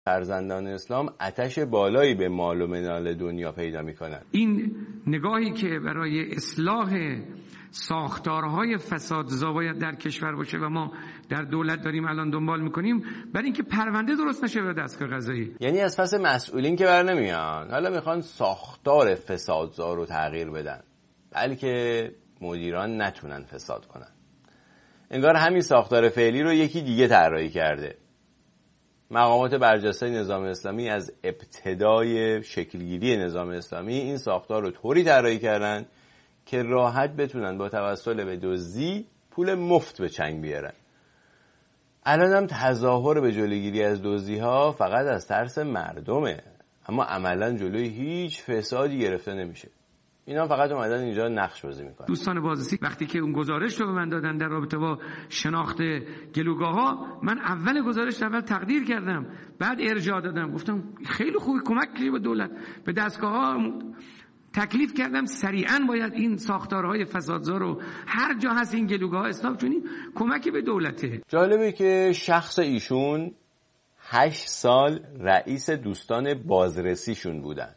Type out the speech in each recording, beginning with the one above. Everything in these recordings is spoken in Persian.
فرزندان اسلام آتش بالایی به مال و منال دنیا پیدا میکنن. این نگاهی که برای اصلاح ساختارهای فسادزا باید در کشور باشه و ما در دولت داریم الان دنبال میکنیم، برای اینکه پرونده درست نشه به دستگاه قضایی. یعنی از پس مسئولین که بر نمیان، حالا میخوان ساختار فسادزا رو تغییر بدن، بلکه مدیران نتونن فساد کنن. انگار همین ساختار فعلی رو یکی دیگه طراحی کرده. مقامات برجسته نظام اسلامی از ابتدای شکلگیری نظام اسلامی این ساختار رو طوری طراحی کردن که راحت بتونن با توسل به دزدی پول مفت به چنگ بیارن. الان هم تظاهر به جلوگیری از دزدی‌ها فقط از ترس مردمه، اما عملاً جلوی هیچ فسادی گرفته نمیشه. اینا فقط اومدن اینجا نقش بازی میکنن. دوستان بازرسی وقتی که اون گزارش رو به من دادن در رابطه با شناخت گلوگاه‌ها، من اول گزارش اول تقدیر کردم، بعد ارجاع دادم، گفتم خیلی خوبه، کمک کنید به دولت، به دستگاه‌ها تکلیف کردم سریعاً باید این ساختارهای فسادزا رو هر جا هست این گلوگاه‌ها اصلاح کنیم، کمکی به دولته. جالبه که شخص ایشون 8 سال رئیس دوستان بازرسیشون بودن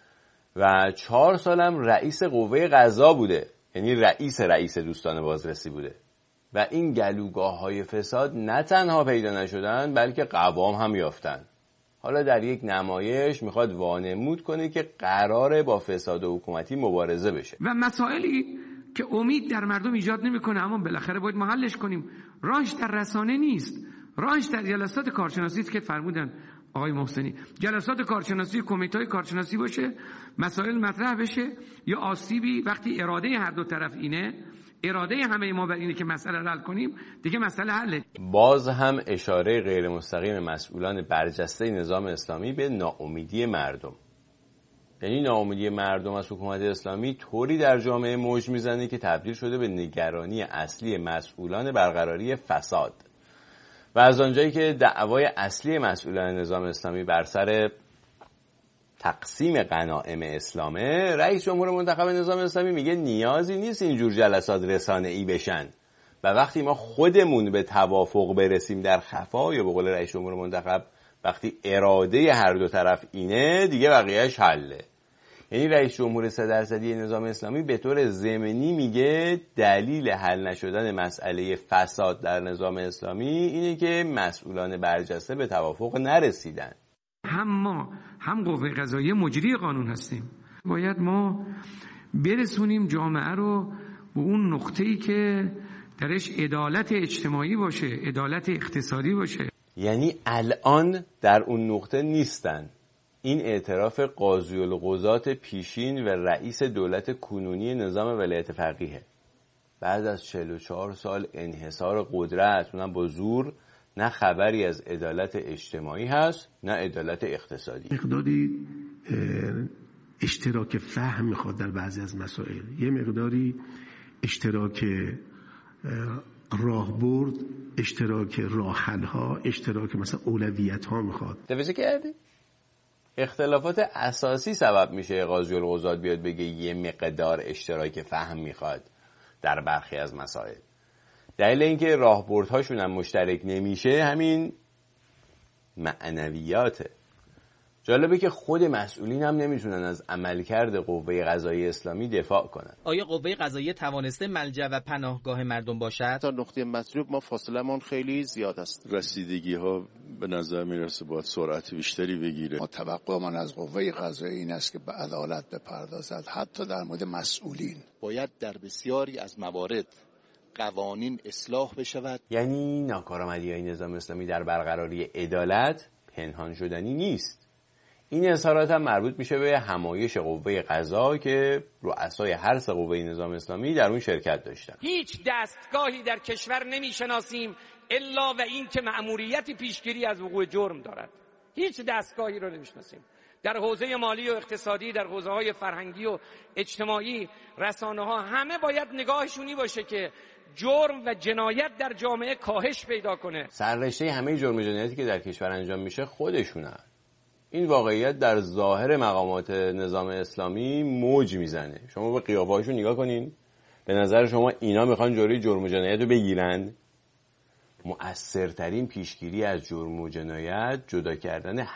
و 4 سالم رئیس قوه قضا بوده، یعنی رئیس دوستان بازرسی بوده. و این گلوگاه‌های فساد نه تنها پیدا نشدن بلکه قوام هم یافتن. حالا در یک نمایش میخواد وانمود کنه که قراره با فساد حکومتی مبارزه بشه و مسائلی که امید در مردم ایجاد نمیکنه اما بالاخره باید ما حلش کنیم. راهش در رسانه نیست، راهش در جلسات کارشناسی است که فرمودن آقای محسنی، جلسات کارشناسی، کمیته کارشناسی باشه، مسائل مطرح بشه. یا آسیبی وقتی اراده هر دو طرف اینه، اراده همه ما بر اینه که مسئله رو حل کنیم، دیگه مسئله حله. باز هم اشاره غیر مستقیم مسئولان برجسته نظام اسلامی به ناامیدی مردم. یعنی ناامیدی مردم از حکومت اسلامی طوری در جامعه موج میزنه که تبدیل شده به نگرانی اصلی مسئولان برقراری فساد. و از آنجایی که دعوای اصلی مسئولان نظام اسلامی بر سر تقسیم غنایم اسلامه، رئیس جمهور منتخب نظام اسلامی میگه نیازی نیست اینجور جلسات رسانه‌ای بشن و وقتی ما خودمون به توافق برسیم در خفا، یا به قول رئیس جمهور منتخب وقتی اراده هر دو طرف اینه، دیگه بقیه‌اش حله. یعنی رئیس جمهور 3% نظام اسلامی به طور ضمنی میگه دلیل حل نشدن مسئله فساد در نظام اسلامی اینه که مسئولان برجسته به توافق نرسیدن. هم ما هم قوه قضاییه مجری قانون هستیم، باید ما برسونیم جامعه رو به اون نقطه‌ای که درش عدالت اجتماعی باشه، عدالت اقتصادی باشه. یعنی الان در اون نقطه نیستن. این اعتراف قاضی القضات پیشین و رئیس دولت کنونی نظام ولایت فقیه. بعد از 44 سال انحصار قدرت، اونم با زور، نه خبری از عدالت اجتماعی هست نه عدالت اقتصادی. مقداری اشتراک فهم میخواد در بعضی از مسائل، یه مقداری اشتراک راهبرد، اشتراک راه‌حل‌ها، اشتراک مثلا اولویت‌ها میخواد. توجه کردی؟ اختلافات اساسی سبب میشه قاضی القضات بیاد بگه یه مقدار اشتراک فهم میخواد در برخی از مسائل. دلیل اینکه راهبردهاشون هم مشترک نمیشه همین معنویاته. جالبه که خود مسئولین هم نمیتونن از عملکرد قوه قضاییه اسلامی دفاع کنن. آیا قوه قضاییه توانسته ملجأ و پناهگاه مردم باشد؟ تا نقطه مطلوب ما فاصله‌مون خیلی زیاد است. رسیدگی‌ها به نظر میرسه باید سرعت بیشتری بگیره. ما توقعمان از قوه قضاییه این است که به عدالت بپردازد، حتی در مورد مسئولین. باید در بسیاری از موارد قوانین اصلاح بشود. یعنی ناکارآمدی‌های نظام اسلامی در برقراری عدالت پنهان شدنی نیست. این اظهارات هم مربوط میشه به همایش قوه قضا که رؤسای هر سه قوه نظام اسلامی در اون شرکت داشتن. هیچ دستگاهی در کشور نمیشناسیم الا و این که مأموریت پیشگیری از وقوع جرم دارد. هیچ دستگاهی رو نمیشناسیم. در حوزه مالی و اقتصادی، در حوزه‌های فرهنگی و اجتماعی، رسانه‌ها، همه باید نگاهشونی باشه که جرم و جنایت در جامعه کاهش پیدا کنه. سررشته همه جرم و جنایتی که در کشور انجام میشه خودشونن. این واقعیت در ظاهر مقامات نظام اسلامی موج میزنه. شما به قیافه‌هاشون نگاه کنین، به نظر شما اینا میخوان جلوی جرم و جنایت رو بگیرن؟ مؤثرترین پیشگیری از جرم و جنایت جدا کردن